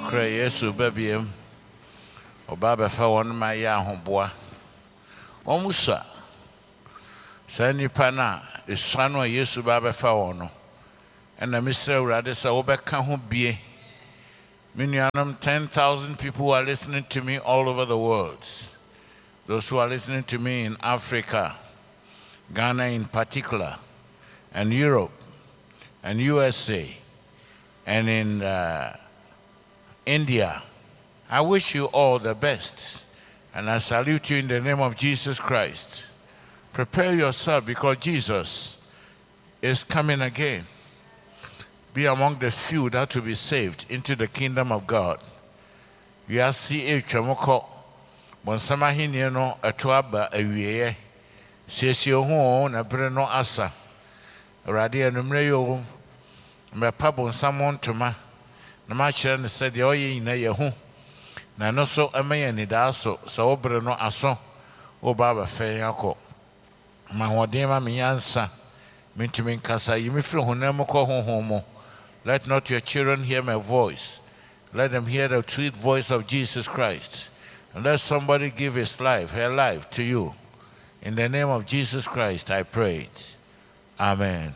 Nokre Yesu babiem Obaba fa won ma ya ahoboa Omusa Sa nipa na esua no Yesu baba fa won no na Mr. Urade sa wobeka ho bie Minuanum 10,000 people who are listening to me all over the world. Those who are listening to me in Africa, Ghana in particular, and Europe, and USA, and in India. I wish you all the best, and I salute you in the name of Jesus Christ. Prepare yourself because Jesus is coming again. Be among the few that will be saved into the kingdom of God. We are see Chamoko, Bonsama Hiniano, a Tuaba, a Vie, Sesio Ho, a Breno Asa, Radia Numreo, my pub someone to ma. The matcher said, the oye in a yahu. Nano so a may and idaso, so Breno Aso, O Baba Fayako. Mahodema mi answer, Mintumin Casa, you may feel Honemoko homo. Let not your children hear my voice. Let them hear the sweet voice of Jesus Christ. And let somebody give his life, her life to you. In the name of Jesus Christ, I pray it. Amen.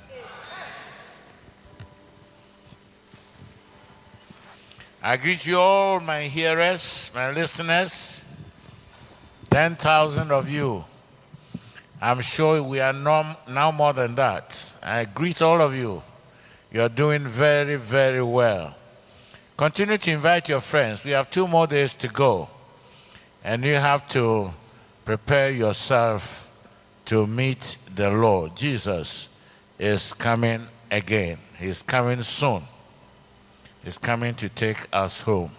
I greet you all, my hearers, my listeners, 10,000 of you. I'm sure we are now more than that. I greet all of you. You're doing very, very well. Continue to invite your friends. We have 2 more days to go. And you have to prepare yourself to meet the Lord. Jesus is coming again. He's coming soon. He's coming to take us home.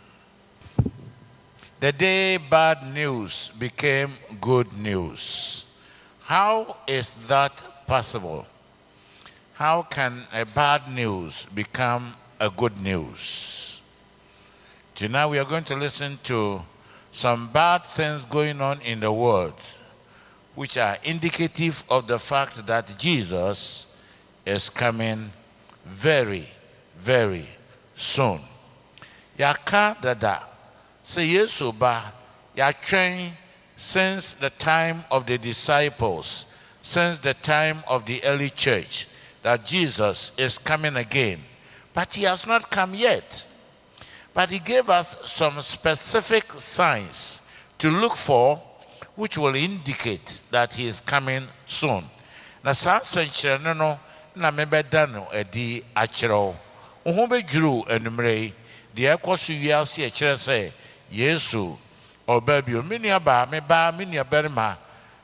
The day bad news became good news. How is that possible? How can a bad news become a good news? Tonight we are going to listen to some bad things going on in the world, which are indicative of the fact that Jesus is coming very, very soon. Yaka dada, say Yesu ba, yatwen since the time of the disciples, since the time of the early church, that Jesus is coming again. But he has not come yet. But he gave us some specific signs to look for, which will indicate that he is coming soon. Na saa nsɛnkyerɛnne no na mebɛda no adi akyerɛw. Wo ho bɛdwuru anummerɛ yi, deɛ ɛkɔ so wiase ɛkyerɛ sɛ Yesu ɔba bio. Me nuabaa, mebaa, me nuabarima,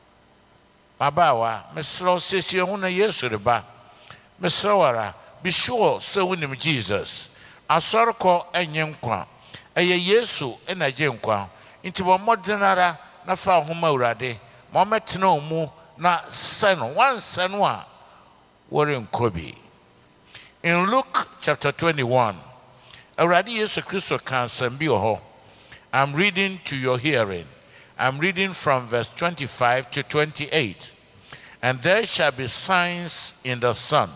mabaawa, mesrɛ siesie ho na Yesu reba. Mr. Wara, be sure so wonim Jesus. Asorko enye nkwa. Eye Yesu ena je nkwa. Inti wo modinara na fa homa urade. Mo metena omu na seno wan seno a wore nkobi. In Luke chapter 21, Urade Yesu Kristo kan sambi oho. I'm reading to your hearing. I'm reading from verse 25 to 28. And there shall be signs in the sun,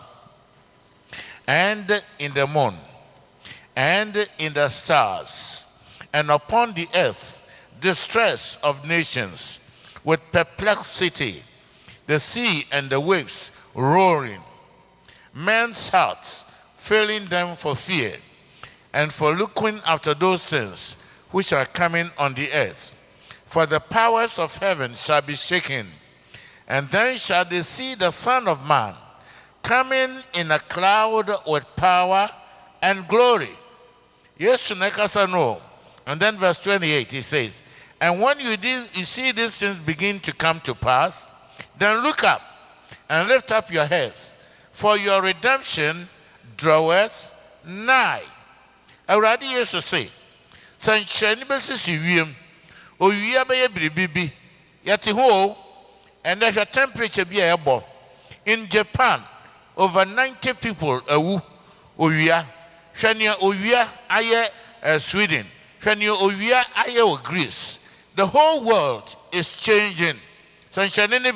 and in the moon, and in the stars, and upon the earth distress of nations, with perplexity, the sea and the waves roaring, men's hearts failing them for fear, and for looking after those things which are coming on the earth. For the powers of heaven shall be shaken, and then shall they see the Son of Man coming in a cloud with power and glory. Yes, no. And then verse 28, he says, and when you see these things begin to come to pass, then look up and lift up your heads, for your redemption draweth nigh. Already used to say, Sanchani Bessis Wiem, O Yabe Bibi, Yatiho, and there's a temperature be able. In Japan, over 90 people awu Oya, Shania Oya aye Sweden, Shania Oya aye Greece. The whole world is changing. And in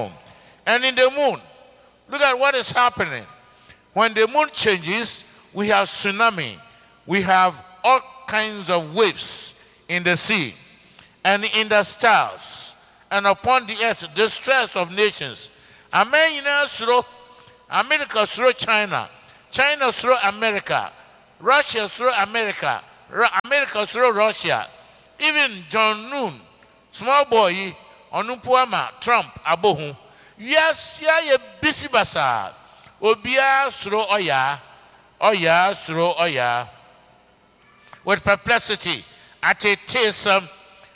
the moon, look at what is happening. When the moon changes, we have tsunami, we have all kinds of waves in the sea and in the stars, and upon the earth distress of nations. Amen. Suro America, suro China, China suro America, Russia suro America, America suro Russia. Even John Noon, small boy, Onupuama, Trump, Abohu. Yes, ye busy basa. Obia suro oya, suro oya. With perplexity, atetism,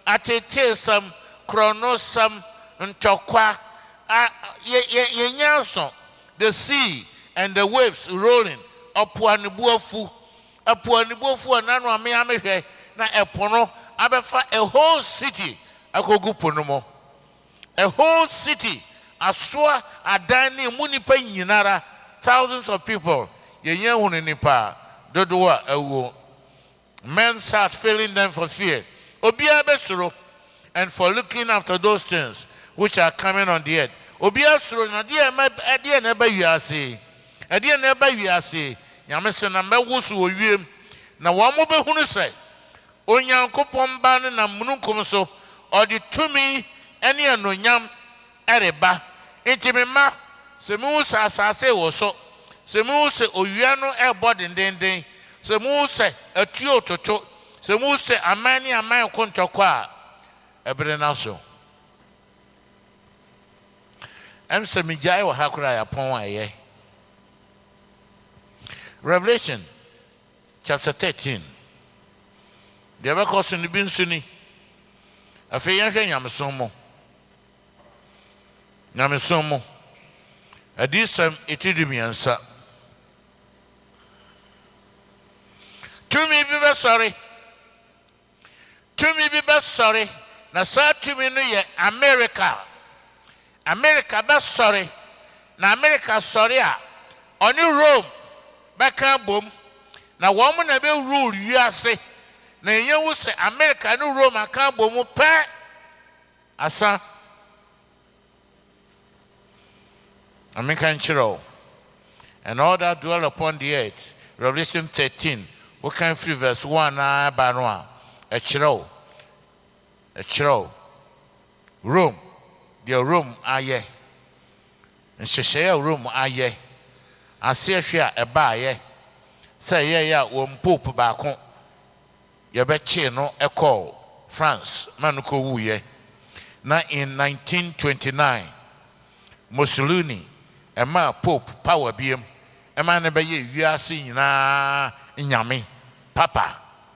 chronosum, ntokwa, yenyanso, the sea and the waves rolling, apuanibuafu, anano ame na epono, abefa a whole city, akoguponomo. A whole city, aswa, adani, munipa nyinara, thousands of people, yenye nipa, dodoa, ewo. Men start failing them for fear. Obia besuro, and for looking after those things which are coming on the earth. Obia suro na dia neba wiase. Dia neba wiase. Nyame se na mewusu owiem. Na wo mo behunu se Onyankopon ba ne na mununkum so odi tumi ene anonyam ereba. Enti mema se mu sa asase wo so. Se mu se owia no ebo dendenden. Se mu se atuo toto. Se mu se amani kontokwa ebre na so. Em se mijai wa hakura ya pon aye. Revelation chapter 13. The other question bin suni. Afi yanhwe nyamesomo. Adisam etidimiansa. To me be sorry. To me be sorry. Na sa to me no ye America. America be sorry. Na America sorry a. Oni Rome baka bom. Na wo mo na be rule wiase. Na yenwu se America no Rome aka bom pe. Asa. America nchiro. And all that dwell upon the earth. Revelation 13. What kind of verse 1 a chiro. Room. The room aye. And share room aye. I see a buy. Say ya pope back home. Ya betche no a call. France, Manuko Wuye. Now in 1929, Mussolini, a man pope power beam. A man about you are seeing na Nyami, Papa.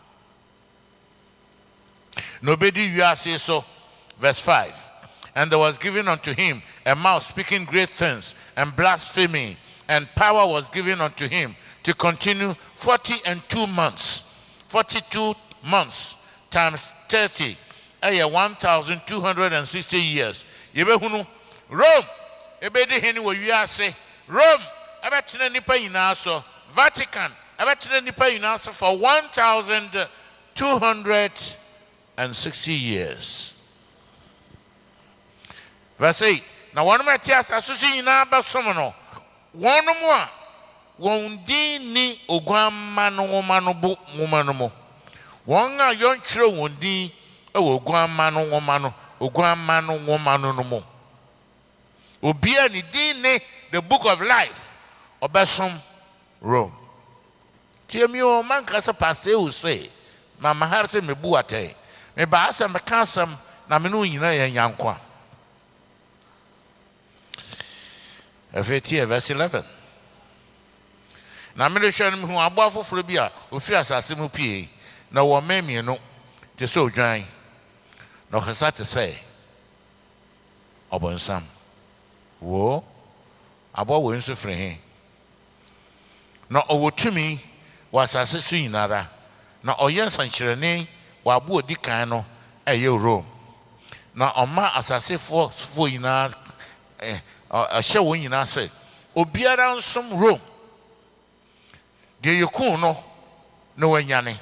Nobody you are say so. Verse 5. And there was given unto him a mouth speaking great things and blasphemy, and power was given unto him to continue 42 months. 42 months times 30, 1,260 years. Yebehunu Rome. Ebedi hini wo you are say Rome. Abetina nipa ina so Vatican. Abetina nipa ina so for 1,260 years. Verse 8. Now one of my tears asusi ina ba somono. One more. Wondi ni ogwamano manobu mumanomo. Wonga yonchiro wondi ogwamano womano. Ogwamano womano no. Obia ni dine the book of life. Obesom Rome. Tiemio man kasa passe u say. Mama harse me buate. Me ba asa me kansam na me no nyina ye nyankwa. Verse 11. Na me de hwe no hu abo afoforo bi a ofi asase mu pie na wo mamie no te so dwan na khasa te say obonsam wo abo wo nso fre he na owotumi wa asase su nyinara na oyensan kirene wa abo odikan no eye Rome na oma asase fo nyina ahye wo nyina say obiara nsom Rome de yekun no no wanyane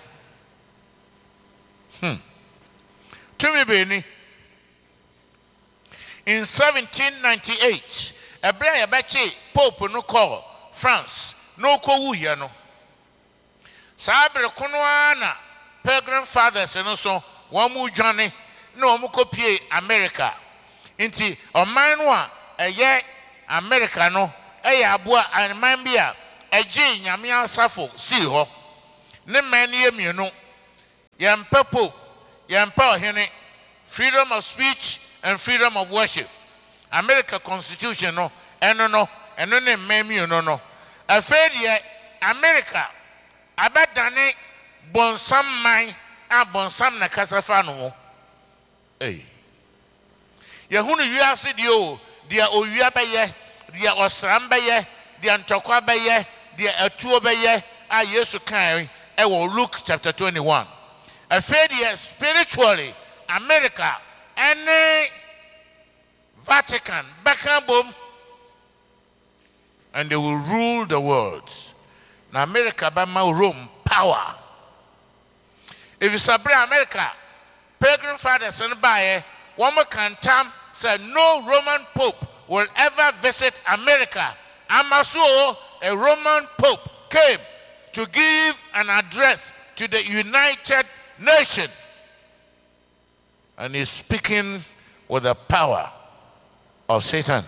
tumi beni in 1798 ebra ya bachi pope no call France no ko wuye no sabre kuno ana Pilgrim Fathers and also one more journey, no more copy America. Inti ɔman no a ɛyɛ America no ɛyɛ aboa aman bi a ɛgye nyame asafo si hɔ ne man ne yɛmienu yɛmpɛ pope yɛmpɛ ɔhene freedom of speech and freedom of worship America constitution no ɛno ne man mienu no afei deɛ America abɛdane bonsam man a bonsam na kasa fa no ho Yahunu wiase deɛ o deɛ owia bɛyɛ deɛ ɔsram bɛyɛ deɛ ntɔkwa bɛyɛ deɛ atuo bɛyɛ a Yesu kan ɛwɔ Luke chapter 21 afei deɛ spiritually America ɛne Vatican bɛka bom and they will rule the world. Now America bɛma Rome power if you sabre America Pilgrim Fathers and buy one more cantam said no Roman Pope will ever visit America. Amasu, a Roman Pope, came to give an address to the United Nations. And he's speaking with the power of Satan.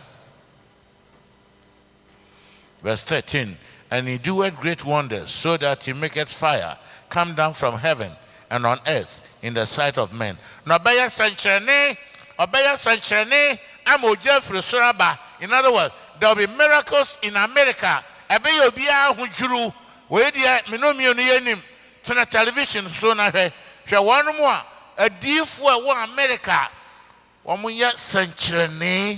Verse 13, and he doeth great wonders, so that he maketh fire come down from heaven and on earth in the sight of men. Nobaya sanchane, obaya sanchane, amoja frisoraba. In other words, there will be miracles in America. Ebeyo biya hujuru, we dia minomio niyenim, tuna television so na he. She one more, a deep for one America. Wamunya sanchane,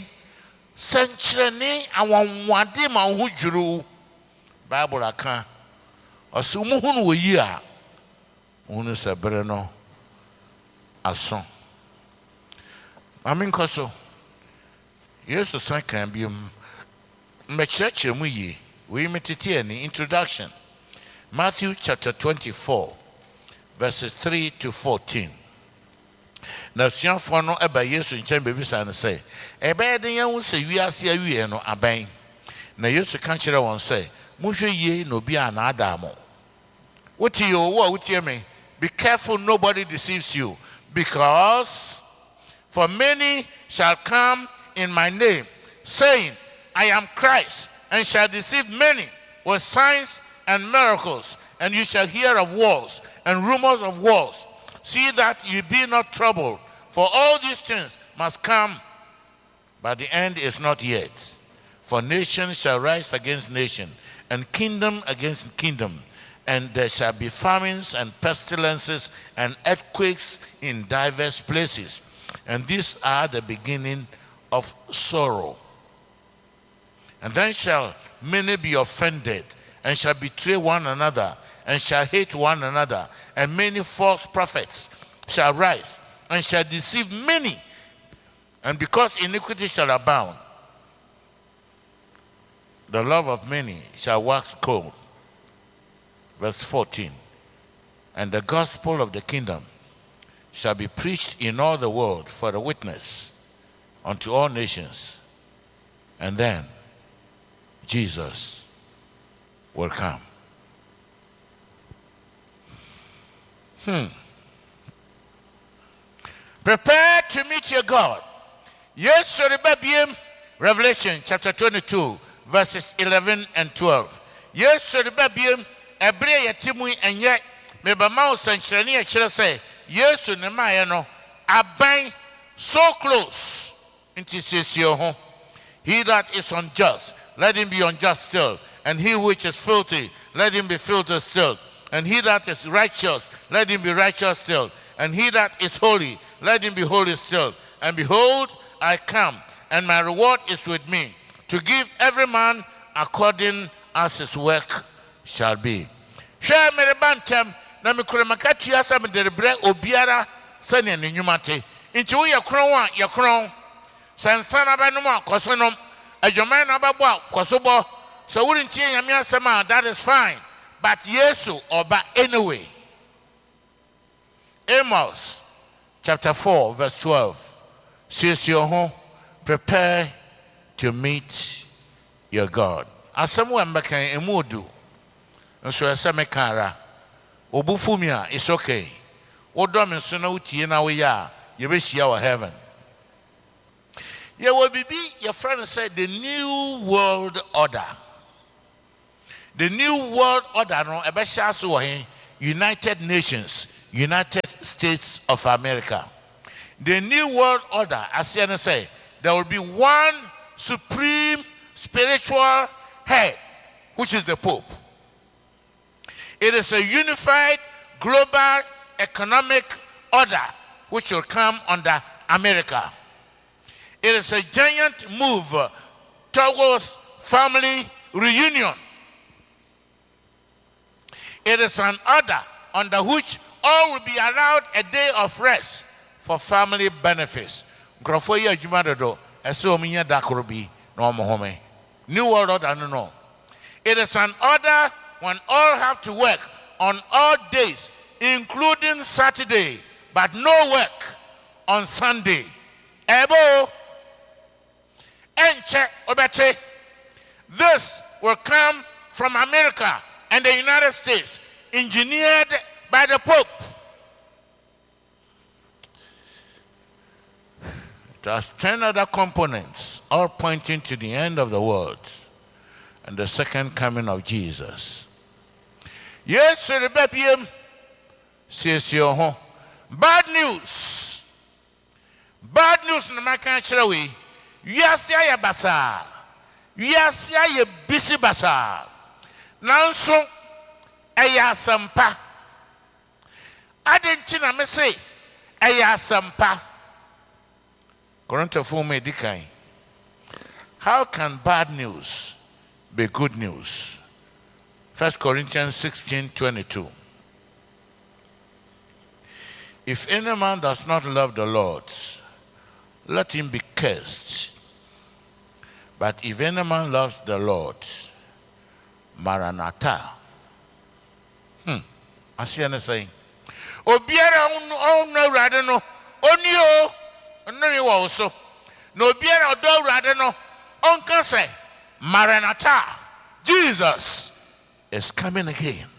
awan wade ma hujuru. Bible aka. Osumuhunu we ya. Unu sabreno. Ason. Amin koso. Yesu san kan bi mechurch mu yi. We metiti any introduction. Matthew chapter 24 verses 3 to 14. Na sianfo no eba Yesu nchen bebisa no say, ebe den yan se wiase awie no aban. Na Yesu kan kire won say, mohwe ye no bi ana adamo. Wuti yo wo wuti me. Be careful nobody deceives you, because for many shall come in my name, saying, I am Christ, and shall deceive many with signs and miracles, and you shall hear of wars and rumors of wars. See that you be not troubled, for all these things must come, but the end is not yet. For nation shall rise against nation, and kingdom against kingdom. And there shall be famines and pestilences and earthquakes in diverse places. And these are the beginning of sorrow. And then shall many be offended, and shall betray one another, and shall hate one another. And many false prophets shall rise, and shall deceive many. And because iniquity shall abound, the love of many shall wax cold. Verse 14, and the gospel of the kingdom shall be preached in all the world for a witness unto all nations, and then Jesus will come. Prepare to meet your God. Yes, Revelation chapter 22, verses 11 and 12. Yes, Ebre yetimu enye mebama osanchirani akire say Yesu ne maye no aban so close into sesio ho. He that is unjust, let him be unjust still, and he which is filthy, let him be filthy still, and he that is righteous, let him be righteous still, and he that is holy, let him be holy still. And behold, I come, and my reward is with me, to give every man according as his work shall be. Share me bantam na me kuremakatu asa me derebre obiara sane ne nyumate. Nti wo ye kron a ye kron. Sansana ba no akosonom. Adwoman na ba bo akosobo. So wo ntie nyame asema, that is fine. But Yesu oba anyway. Amos chapter 4 verse 12 says your home, prepare to meet your God. Asamu ambaka emudu. And so I say, Mekara, Obufumia is okay. wodɔ me so na wotie na woyɛ a yɛbɛhyia wɔ heaven. Yɛwɔ bibi yɛfrɛ no sɛ the new world order. The new world order no ɛbɛhyɛ ase wɔ he United Nations, United States of America. The new world order, as you say, there will be one supreme spiritual head, which is the Pope. It is a unified global economic order which will come under America. It is a giant move towards family reunion. It is an order under which all will be allowed a day of rest for family benefits. Nkrofo yi adwuma dodo ɛsɛ omunya dakoro bi na ɔmo home. New world order no. It is an order when all have to work on all days, including Saturday, but no work on Sunday. Ebo enche obete. This will come from America and the United States, engineered by the Pope. It has 10 other components, all pointing to the end of the world and the second coming of Jesus. Yes, rebellion says your bad news. Bad news na makan chirawi. Yes, ya basa. Yes, ya busy basa. Nanso eya sampa. Adenti na me say eya sampa. Korintofo me dikai. How can bad news be good news? 1 Corinthians 16:22. If any man does not love the Lord, let him be cursed. But if any man loves the Lord, Maranatha. Asiana saying, Obiara on no radano, only o, no also. No biara do radano, on can say, Maranatha, Jesus is coming again.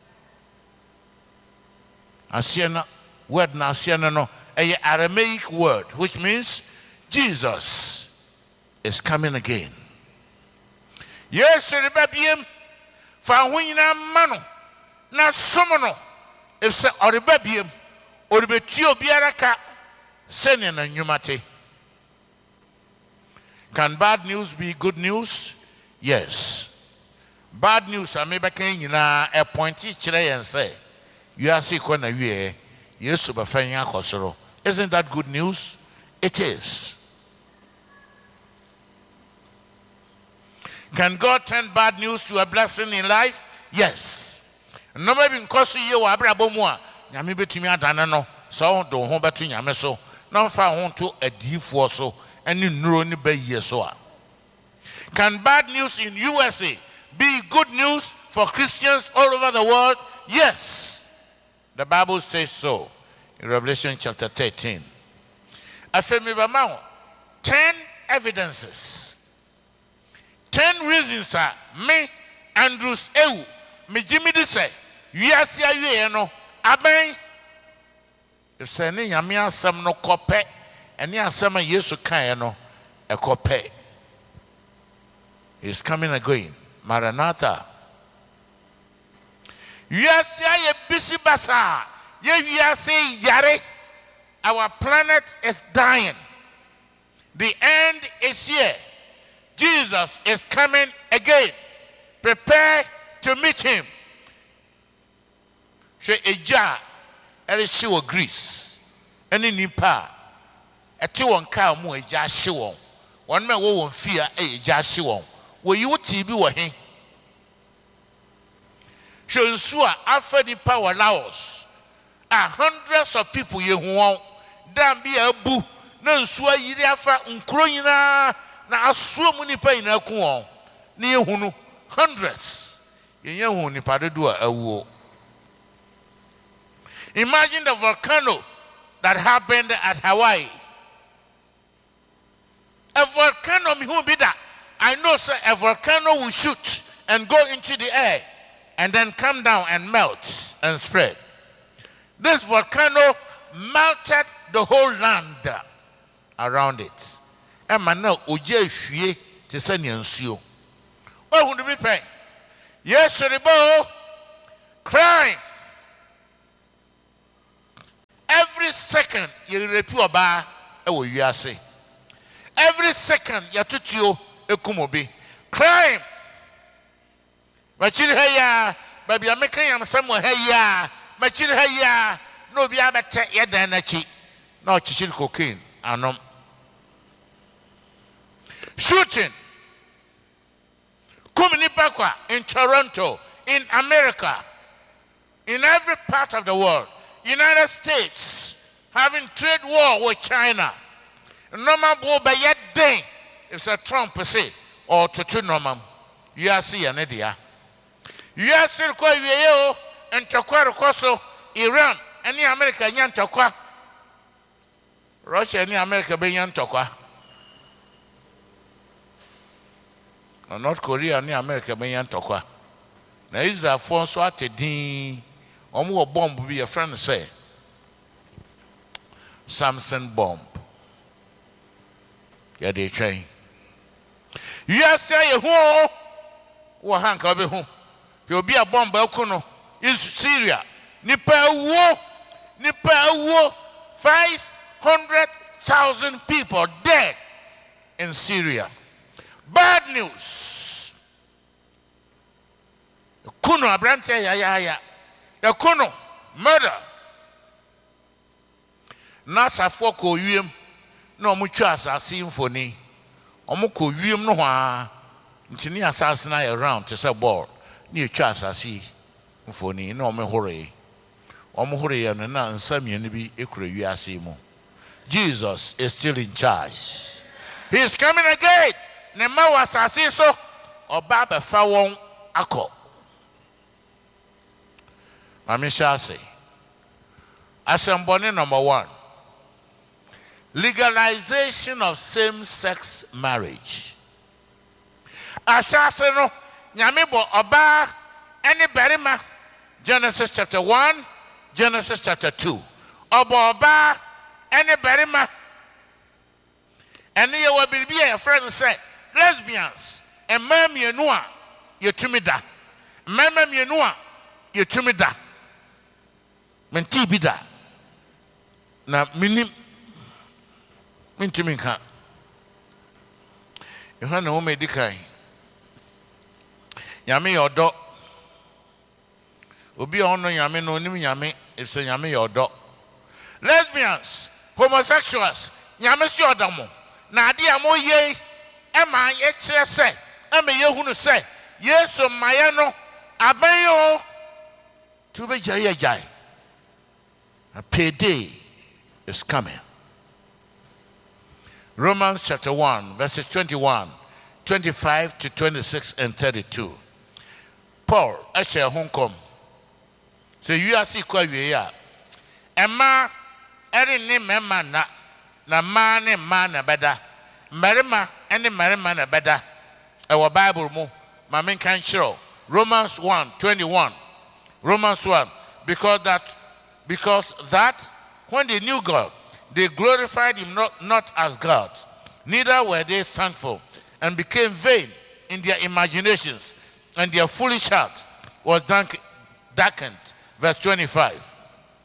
Asiana word na asiana no, a Aramaic word, which means Jesus is coming again. Yes, rebellion. Fa hunyina mano na somono if se orebabiem orebeti obiara ka sene na nyumate. Can bad news be good news? Yes. Bad news amebeka nyina a pointi kire yen say you are sick na wie yesu ba fanya akosoro. Isn't that good news? It is. Can God turn bad news to a blessing in life? Yes. No maybe because you are abrabomwa. Nyame betumi adana no. So do ho betu nyame so. No fa ho to a D4 so. Any nuro ni be yeso. Can bad news in USA be good news for Christians all over the world? Yes. The Bible says so in Revelation chapter 13. Afemi bamao 10 evidences. 10 reasons are me, Andrews Ewu, me Jimmy de say, Yasia Yeno, Aben. If sending Yamia some no cope, and ya some yesu kayano, a cope. He's coming again. Maranatha. Yasia ye busy basa. Ye say yare. Our planet is dying. The end is here. Jesus is coming again. Prepare to meet him. She eja erishiwo Greece. Any nipa eti won ka mu eja shiwo. Won me wo won fia eja shiwo. Wo yi wuti bi wo he. She nsua afa nipa wa Laos. Hundreds of people ye hu dan bi abu na nsua yiri afa nkro nyina na asuo nipa ina ku on na ehunu hundreds yenye hu nipa dodo a awuo. Imagine the volcano that happened at Hawaii. A volcano mi hu bi da. I know sir, a volcano will shoot and go into the air and then come down and melt and spread. This volcano melted the whole land around it. Emma now oje hwie te se nsuo. Oh, who do we pay? Yes, Ribo, crime. Every second you repeat oba ewo wiase. Every second you tutio ekumobi. Crime. Machiri heya, baby amakan yam samwo heya. Machiri heya, no bi abete yeda nachi. No chichiri cocaine anom. Shooting. Kuminipakwa in Toronto, in America, in every part of the world. United States having trade war with China. Normal bo by yet day. It's a Trump say or to normal. You are see an idea. You are still quite you and Tokwa Koso, Iran, any America yan Tokwa. Russia, any America be yan Tokwa. North Korea and America be yan Tokwa. Now is that phone so at a din. Omo bomb be a friend say Samson bomb. Yeah, they train. You say who or hank of who? He'll be a bomb Belkuno. Is Syria. Nipa wo 500,000 people dead in Syria. Bad news. Kuno Abrante ya. Yakono murder. Nasa foko yum no mucha asasi mfoni. Omuko yum no ha. Ntini asasi na around to say ball. Ni twa asasi mfoni na omehore. Omehore ya na nsamiye ni bi ekura wiase mu. Jesus is still in charge. He is coming again. Ne ma wasasi so oba be fa won akọ. I shall say, Assembly number 1, legalization of same-sex marriage. I shall say no, Nyamibo Oba, any berima, Genesis chapter 1, Genesis chapter 2. Oba, any berima, and you will be a friend say, lesbians, and mammy and noa, you to me da. Mammy and noa, you to me da. Menti bida na minim mintimi nka ehana wo medikai nyame yodo obi ono nyame no onim nyame ese nyame yodo lesbians homosexuals nyame si odamo na ade amoye e ma ye kire se e me ye hunu se yesu maye no abayo to be jai. A payday is coming. Romans chapter 1, verses 21, 25 to 26 and 32. Paul, I share home come. So you are see quite we are. Emma, any name man na man na better. Marima, any marima na better. Our Bible mo, my main can show. Romans 1, 21. Romans 1, because that when they knew God, they glorified him not as God, neither were they thankful, and became vain in their imaginations, and their foolish heart was darkened. Verse 25.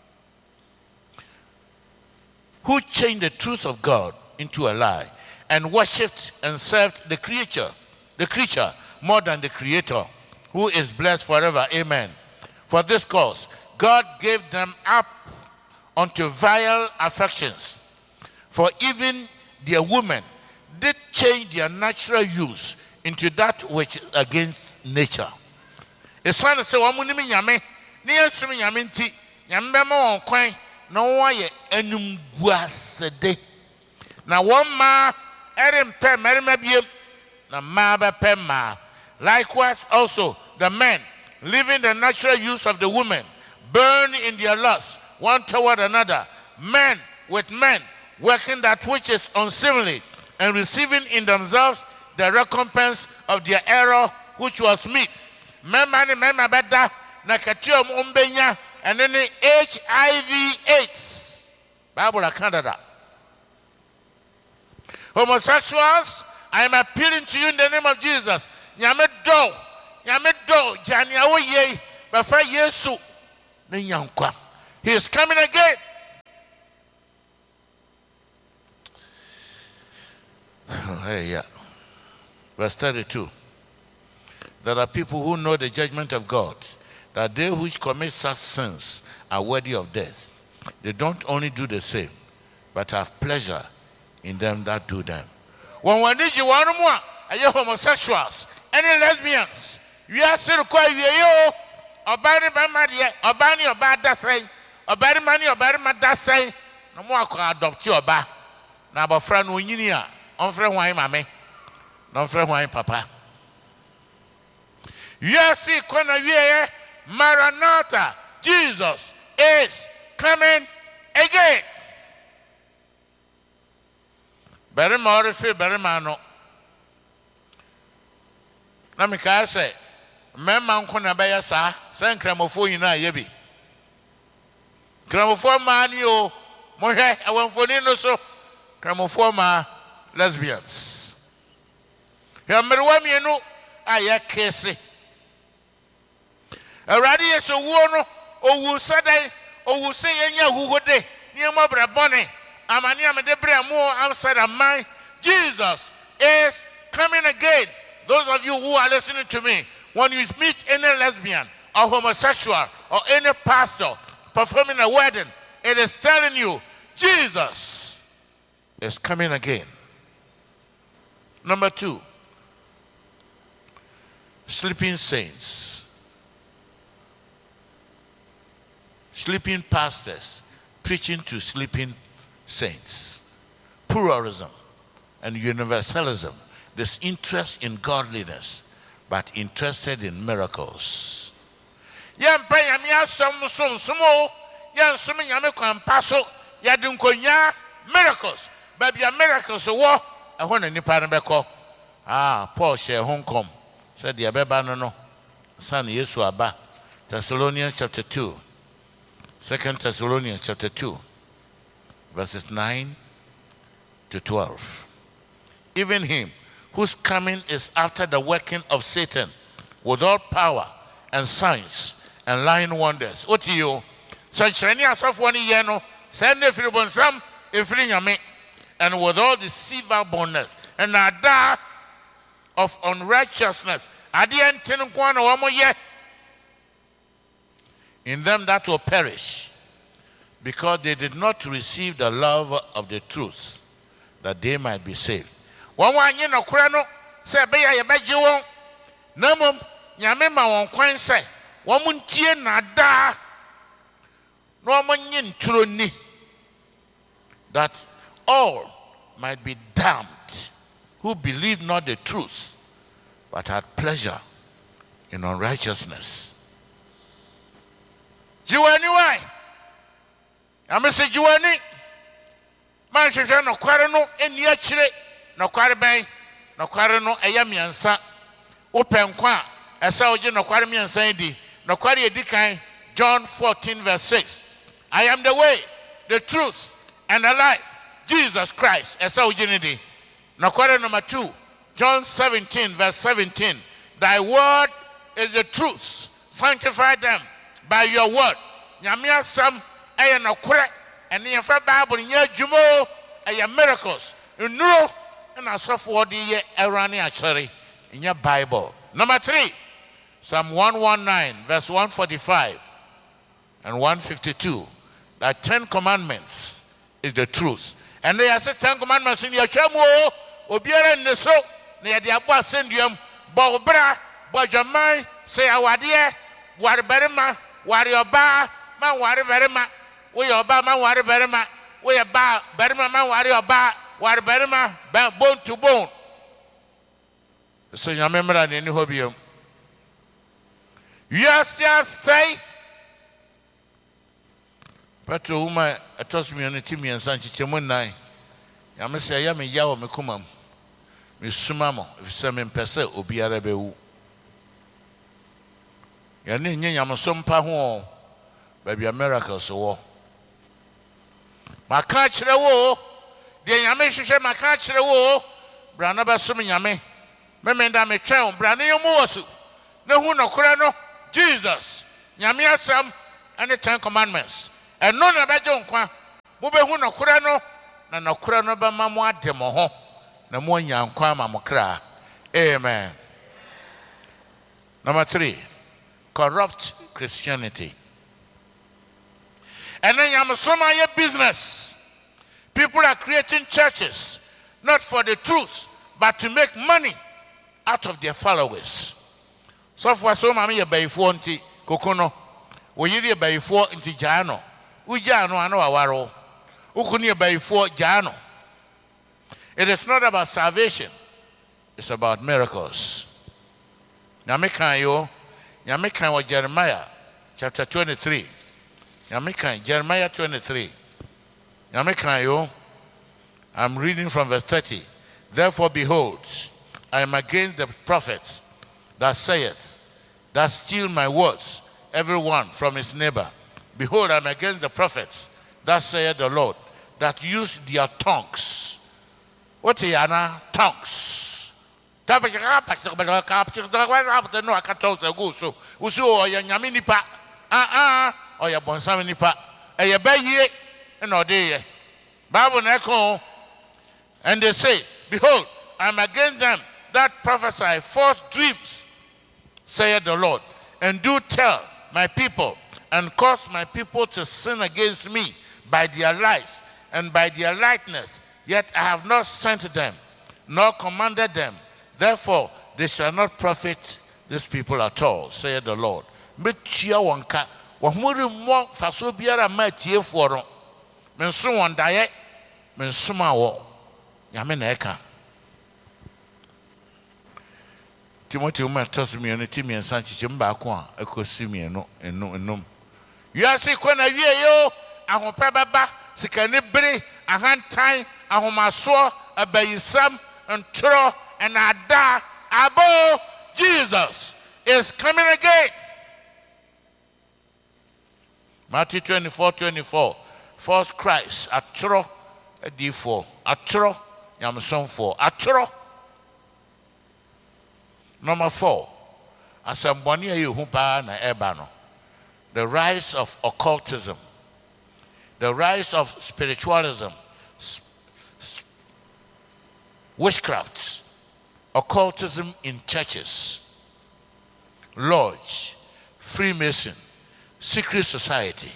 Who changed the truth of God into a lie, and worshipped and served the creature more than the Creator, who is blessed forever. Amen. For this cause, God gave them up unto vile affections. For even their women did change their natural use into that which is against nature. It's trying to say, Wamunimi Yame, near Sumi Yaminti, Yambema on coin, no way enum guasede. Now one ma, Erin Pem, Erimabim, na Maba Pema. Likewise also the men, leaving the natural use of the women, burn in their lust one toward another, men with men, working that which is unseemly, and receiving in themselves the recompense of their error which was meet. Memani beda na katiom umbenya and then the HIV/AIDS. Bible of Canada. Homosexuals, I am appealing to you in the name of Jesus. Nyame do, janiawo ye, bafa Yesu, ne yankwa. He is coming again. Hey, yeah. Verse 32. There are people who know the judgment of God, that they which commit such sins are worthy of death. They don't only do the same, but have pleasure in them that do them. When we need you, one more, are you homosexuals, any lesbians? You are still quite you, or body by Madia, or banny or bad that say, or bad money or bad mad that say, no more can adopt your ba. Now, but friend, we need ya, on friend, why, mammy, no friend, why, papa. Yes, see, corner here, Maranatha, Jesus is coming again. Very more, very mano. Na me ka say, memma nko na be ya sa, say nkramofo nyina yebi. Nkramofo ma ni o, mo hwe awamfoni no so. Nkramofo ma lesbians. Ya merwa mienu aya kese. Awurade yeso wuo no, owu sadai, owu se yenya huhode, ni mo bra bone. Amani amede bre mo outside of mine. Jesus is coming again. Those of you who are listening to me, when you meet any lesbian or homosexual or any pastor performing a wedding, it is telling you, Jesus is coming again. Number 2, sleeping saints. Sleeping pastors preaching to sleeping saints. Pluralism and universalism. This interest in godliness, but interested in miracles. Yan pa yami asom sumo, yan sumi yami kwampaso, yadunkonya miracles. Baby ya miracles wo, ehon na nipa no beko. Paul share Hong Kong. Said the beba no. Son Yesu aba. Thessalonians chapter 2. 2 Thessalonians chapter 2. Verses 9 to 12. Even him whose coming is after the working of Satan with all power and signs and lying wonders. What to you? Sunshine yourself 1 year no, send a free bonsam, a free yame, and with all deceivableness and ada of unrighteousness. Adian tenukwana wamo ye in them that will perish, because they did not receive the love of the truth, that they might be saved. One you know, Crano, say, Bay, I bet you won't. No, mum, Yamema won't quite say, Woman Tiena da, no man yin truni, that all might be damned who believed not the truth, but had pleasure in unrighteousness. Juani, why? I must say, Juani, man, she's no quarano, and yet. No quarabay, no quarano, a yamiansa, open qua, a soldier, no quaramian sandy, no quarry decay, John 14, verse 6. I am the way, the truth, and the life, Jesus Christ, a soldier. No quarry number 2, John 17, verse 17. Thy word is the truth, sanctify them by your word. Yamia some, a no quarry, and the Bible in your jumo, a miracles. You know. And as for the Iranian actually in your Bible. Number 3, Psalm 119, verse 145 and 152. That 10 commandments is the truth. And they are 10 commandments in your chamo, Obiara and the so, near the Abba Sendium, Bobra, Bojamai, say our dear, Warberima, Warrior Bar, Man Warberima, we are Bar, Man Warberima, we are Bar, Berima, Man Warrior Bar. War berima bone to bone. So you remember that in the hobby. Yes, say. But to whom I toss me on the Timmy and Sanchi Chemunai. I say, I am a yaw me kumam. Miss Sumamo, if some in Pessa, Obiarabu. Yanin Yamasum Paho. baby a miracles wo maka kire wo de nyame hwehwe maka kire wo bra na ba som nyame memenda me twɛn bra ne yemu wosu ne hu nokora no Jesus nyame asam and the 10 commandments and no na ba je nkwa mo be hu nokora no na nokora no ba ma mo ade mo ho na mo nya nkwa ma mo kra. Amen. Number 3, corrupt Christianity. And then I'm a business. People are creating churches not for the truth but to make money out of their followers. So for so many by 40 kokono, we yiri by 4 into jano. Ujano ano awaro. Ukuni by 4 jano. It is not about salvation. It's about miracles. Nyame kan wa Jeremiah chapter 23. Nyame kan Jeremiah 23. Nyame kan yo. I'm reading from verse 30. Therefore behold, I am against the prophets that saith, that steal my words, every one from his neighbor. Behold, I am against the prophets that saith the Lord, that use their tongues. What is yana tongues? No, I can't tell you so. Usu or Yamini nipa. Or your bonsam nipa. A ya bay and or day. Bible echo. And they say, behold, I am against them that prophesy false dreams, saith the Lord, and do tell my people, and cause my people to sin against me by their lies and by their lightness. Yet I have not sent them, nor commanded them. Therefore, they shall not profit these people at all, saith the Lord. Metia wanka, wahmuri mo faso biara ma tie foro. Menso wandaye, mensuma wo. Nyame na eka. Timothy uma tosumi no timi ensan chiche mba ko a ekosi mi no enum. Yasi kwana wie yo, ahopa baba, sikani bere, ahantan, ahomaso, abayisam, ntro and Ada Abo, Jesus is coming again. Matthew 24:24. False Christ, atro, D4, atro, Yamson 4, atro. Number 4, Asambwania Yuhupa na Ebano. The rise of occultism, the rise of spiritualism, witchcraft, occultism in churches, lodge, Freemason, secret society.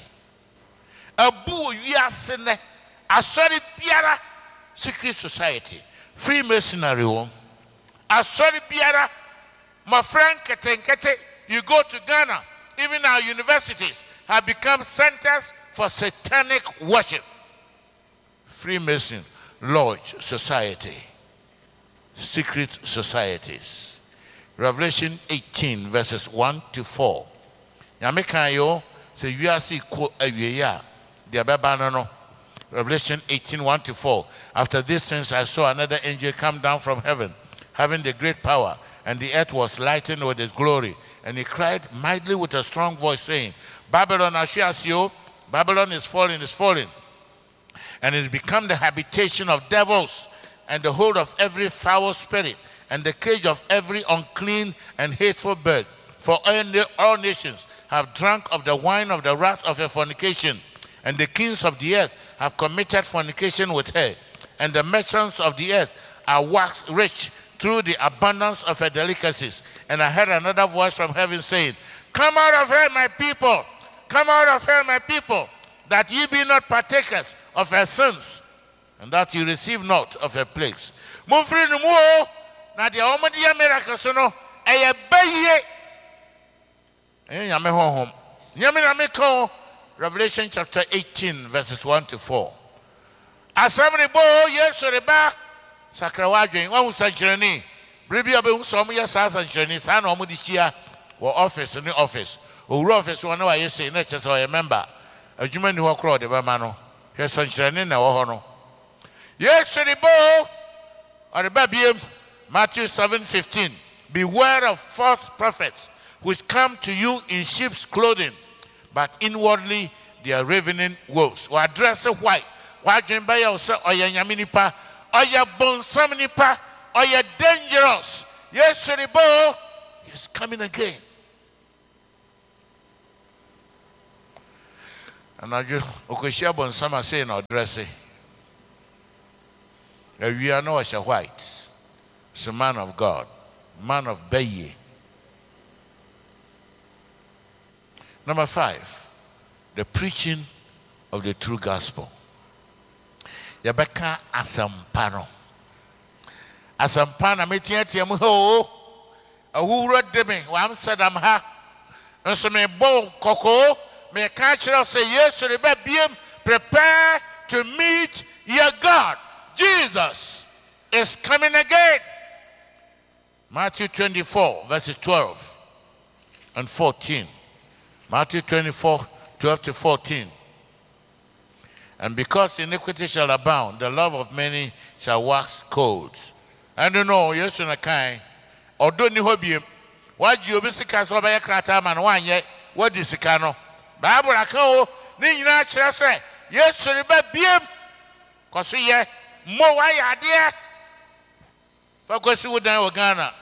Abu yasene asori biara secret society, Freemasonry won. Asori biara, my friend Ketenkete, you go to Ghana, even our universities have become centers for satanic worship. Freemason, lodge, society, secret societies. Revelation 18 verses 1 to 4. Yamekayo se yuasi ko ayeya de no. Revelation 18 1 to 4. After these things I saw another angel come down from heaven, having the great power, and the earth was lightened with his glory. And he cried mightily with a strong voice, saying, Babylon Ashiasio, Babylon is falling, and is become the habitation of devils, and the hold of every foul spirit, and the cage of every unclean and hateful bird. For all nations have drunk of the wine of the wrath of her fornication, and the kings of the earth have committed fornication with her, and the merchants of the earth are waxed rich through the abundance of her delicacies. And I heard another voice from heaven saying, Come out of her, my people! Come out of her, my people, that ye be not partakers of her sins, and that you receive not of her plagues. Mumfri numuo na dia omodia miracles no eye baye. Nyame honhom. Nyame na meko. Revelation chapter 18 verses 1 to 4. Assembly bo yeso reba sakrawadwen wa hu sanchirani. Brebi abe hu so mo yesa sanchirani sa na omo di chia wo office ni office. Owura office wona wa yese na chese o ye member. Adwuma ni ho kro de ba ma no. Hwe sanchirani na wo ho no. Yeso rebo Arababiem, Matthew 7:15. Beware of false prophets which come to you in sheep's clothing, but inwardly they are ravening wolves. Or dress white. Why dream by yourself or your yaminipa or your bonsam nipa or your dangerous. Yes, Sheribo is coming again. And I just Okoshia bonsama saying or dressing. We are no Asha White. It's a man of God, man of Beye. Number 5, the preaching of the true gospel. Yabeka asampano. Asampana metiati amuho. Ahura demi wam sadam ha. Nso me bon koko me catch say yes rebellion. Prepare to meet your God. Jesus is coming again. Matthew 24, verses 12 and 14. Matthew 24, 12 to 14. And because iniquity shall abound, the love of many shall wax cold. And you know, yes, in a kind, or don't you hobby him? What you be sick as over a cratam and one yet, what is the cano? Bible, I go, Nina say, yes, remember him. Because we are more why dear. Because you would know Ghana.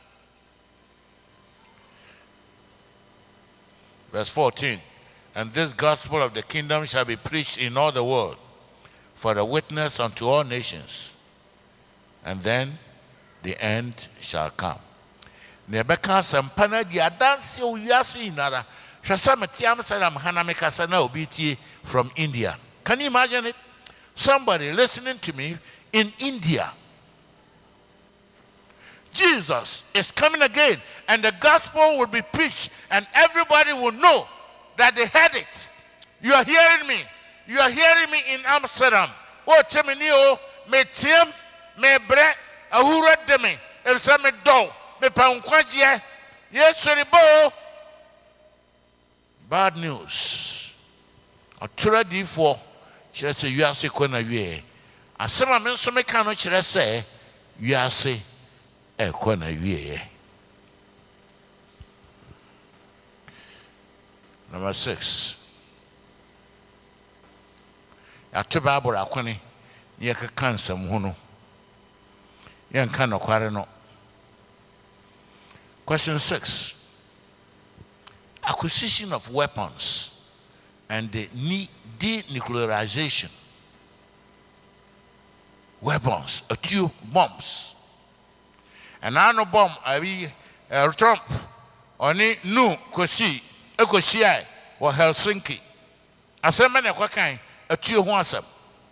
Verse 14. And this gospel of the kingdom shall be preached in all the world for a witness unto all nations. And then the end shall come. Nebeka sampana di adansi uyasi inara. Shasama tiam sadam hanameka sana obiti from India. Can you imagine it? Somebody listening to me in India. Jesus is coming again, and the gospel will be preached, and everybody will know that they heard it. You are hearing me. You are hearing me in Amsterdam. Oh, Teminio, me Tim, me bre, ahura demi, if some do, me paunquadia, yes, bo. Bad news. A tragedy for just a year sequena ye. As some men so me cannot say, you are say. Number 6. After Bible akwani ye ka cancer muno. Ye nka no kware no. Question 6. Acquisition of weapons and the denuclearization. Weapons, bombs. And I know bomb, Trump, only no Koshi, Ekoshia, or Helsinki. As a man of what kind, a two wansome.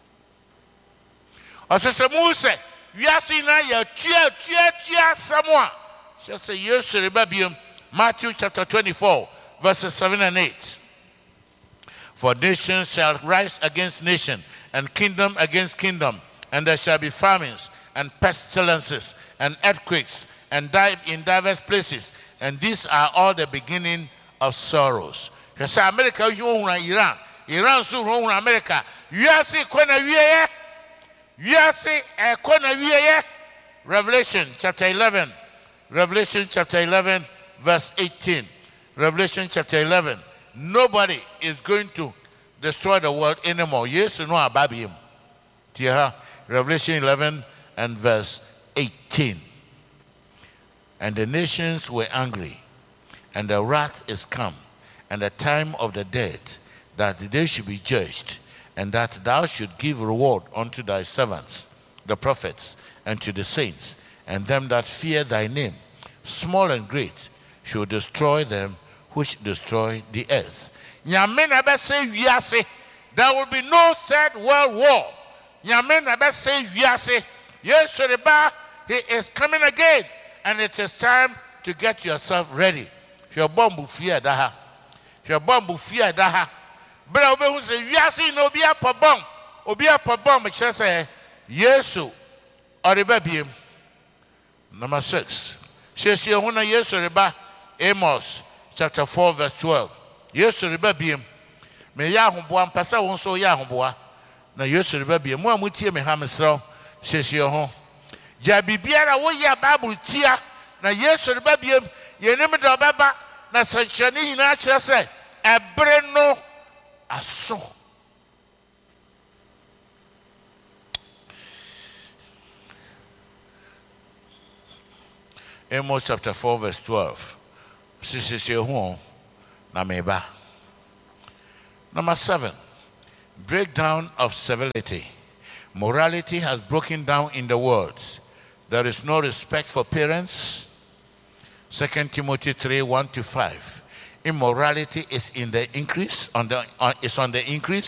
As a moose, you are seeing now, tia, someone. Just a year, Seribabium, Matthew chapter 24, verses 7 and 8. For nation shall rise against nation, and kingdom against kingdom, and there shall be famines and pestilences and earthquakes and die in diverse places, and these are all the beginning of sorrows. You say America, you want Iran. Iran so wrong America. You see kona wiye. You see kona wiye. Revelation chapter 11. Revelation chapter 11 verse 18. Revelation chapter 11. Nobody is going to destroy the world anymore. Yes, you know about him. Revelation 11 and verse 18. And the nations were angry, and the wrath is come, and the time of the dead, that they should be judged, and that thou should give reward unto thy servants, the prophets, and to the saints, and them that fear thy name, small and great, should destroy them which destroy the earth. There will be no third world war. Yes, he is coming again, and it is time to get yourself ready. Your bomb will fear that. Your bomb will fear that. But I will say, yes, no be up a bomb. Obi up a bomb, which I say, yes, or the baby. Number 6. Says here, when I yes, or the Amos chapter 4, verse 12. Yes, or the baby. May Yahoo Passa won't so Yahoo. Now, yes, or the baby. More mutia me hammer, says your home. Jabibiara wo ya Bible tia na Yesu re babiem ye nim do baba na sanchani na kire se ɛbere no aso. Amos chapter 4 verse 12. Sisi hu na meba. Number 7. Breakdown of civility. Morality has broken down in the world. There is no respect for parents. 2 Timothy 3, 1-5. Immorality is in the increase, is on the increase.